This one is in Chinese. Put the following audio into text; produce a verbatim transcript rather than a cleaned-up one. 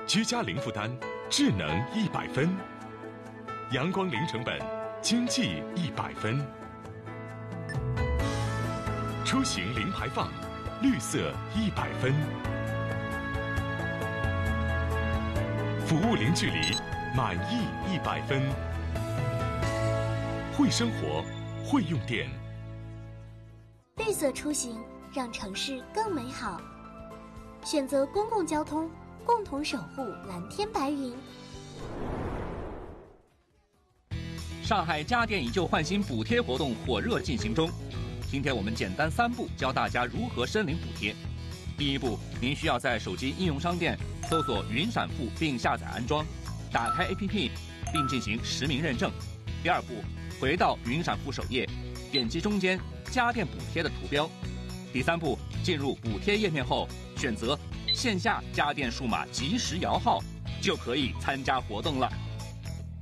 居家零负担，智能一百分；阳光零成本，经济一百分；出行零排放，绿色一百分；服务零距离，满意一百分。会生活，会用电。 绿色出行，让城市更美好。选择公共交通，共同守护蓝天白云。 上海家电以旧换新补贴活动火热进行中。今天我们简单三步教大家如何申领补贴。第一步，您需要在手机应用商店搜索云闪付并下载安装，打开 A P P 并进行实名认证。第二步，回到云闪付首页，点击中间家电补贴的图标。第三步，进入补贴页面后，选择线下家电数码即时摇号，就可以参加活动了。